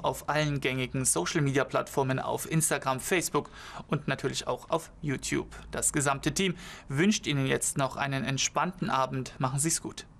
auf allen gängigen Social-Media-Plattformen, auf Instagram, Facebook und natürlich auch auf YouTube. Das gesamte Team wünscht Ihnen jetzt noch einen entspannten Abend. Machen Sie es gut.